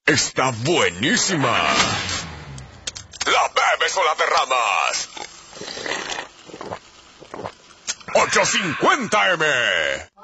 Está buenísima. ¿La bebes o la derramas? 850M.